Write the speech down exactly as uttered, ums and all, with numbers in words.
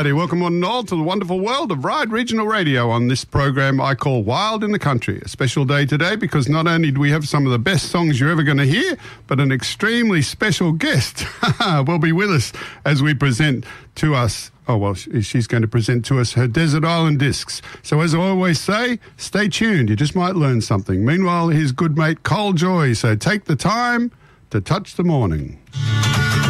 Howdy, welcome one and all to the wonderful world of Ride Regional Radio on this program I call Wild in the Country. A special day today because not only do we have some of the best songs you're ever going to hear, but an extremely special guest will be with us as we present to us, oh well, she's going to present to us her Desert Island Discs. So as I always say, stay tuned, you just might learn something. Meanwhile, his good mate Cole Joy, so take the time to touch the morning.